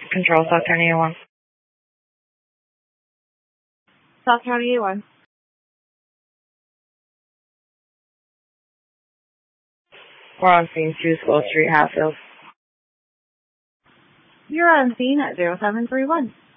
Control, South County A1. South County A1. We're on scene 2 School Street, Hatfield. You're on scene at 0731.